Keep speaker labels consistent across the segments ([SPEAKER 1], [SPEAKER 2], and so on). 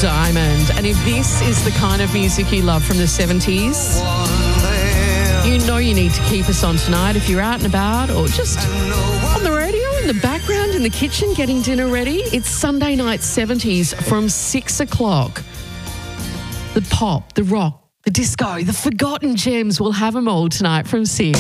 [SPEAKER 1] Diamond. And if this is the kind of music you love from the 70s, you know you need to keep us on tonight if you're out and about or just on the radio, in the background, in the kitchen, getting dinner ready. It's Sunday night 70s from 6 o'clock. The pop, the rock, the disco, the forgotten gems, we'll have them all tonight from 6.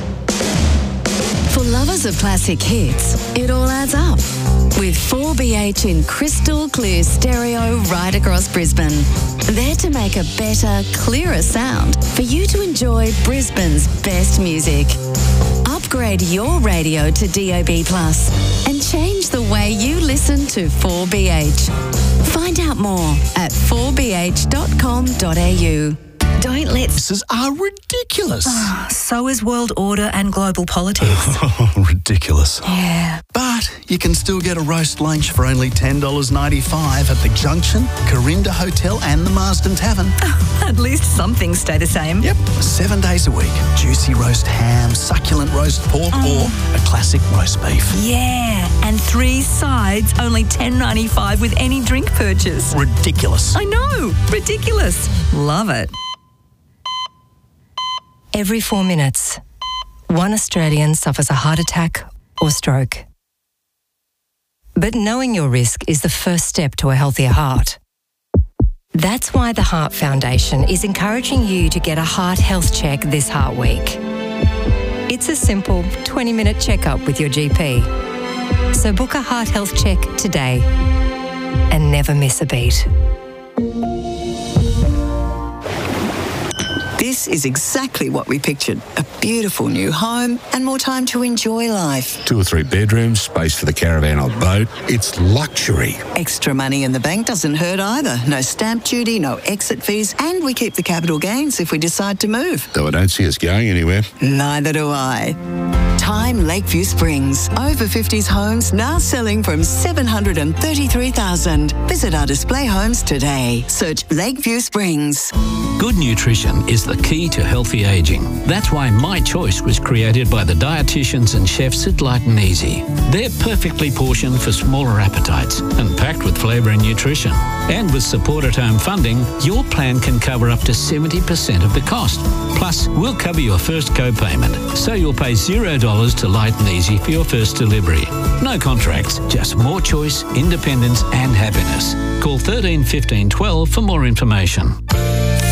[SPEAKER 2] For lovers of classic hits, it all adds up. With 4BH in crystal clear stereo right across Brisbane. There to make a better, clearer sound for you to enjoy Brisbane's best music. Upgrade your radio to DAB+ and change the way you listen to 4BH. Find out more at 4bh.com.au. Don't let...
[SPEAKER 3] Prices are ridiculous.
[SPEAKER 4] So is world order and global politics.
[SPEAKER 3] Oh, ridiculous.
[SPEAKER 4] Yeah.
[SPEAKER 3] But you can still get a roast lunch for only $10.95 at the Junction, Corinda Hotel and the Marsden Tavern.
[SPEAKER 4] At least some things stay the same.
[SPEAKER 3] Yep, 7 days a week. Juicy roast ham, succulent roast pork or a classic roast beef.
[SPEAKER 4] Yeah, and 3 sides, only $10.95 with any drink purchase.
[SPEAKER 3] Ridiculous.
[SPEAKER 4] I know, ridiculous. Love it.
[SPEAKER 5] Every 4 minutes, one Australian suffers a heart attack or stroke. But knowing your risk is the first step to a healthier heart. That's why the Heart Foundation is encouraging you to get a heart health check this Heart Week. It's a simple 20-minute checkup with your GP. So book a heart health check today and never miss a beat.
[SPEAKER 6] This is exactly what we pictured. A beautiful new home and more time to enjoy life.
[SPEAKER 7] 2 or 3 bedrooms, space for the caravan or boat. It's luxury.
[SPEAKER 6] Extra money in the bank doesn't hurt either. No stamp duty, no exit fees, and we keep the capital gains if we decide to move.
[SPEAKER 7] Though I don't see us going anywhere.
[SPEAKER 6] Neither do I. Time Lakeview Springs. Over 50s homes now selling from $733,000. Visit our display homes today. Search Lakeview Springs.
[SPEAKER 8] Good nutrition is the key to healthy aging. That's why My Choice was created by the dietitians and chefs at Light and Easy. They're perfectly portioned for smaller appetites and packed with flavour and nutrition. And with support at home funding, your plan can cover up to 70% of the cost. Plus, we'll cover your first co-payment, so you'll pay $0 to Light and Easy for your first delivery. No contracts, just more choice, independence and happiness. Call 13 15 12 for more information.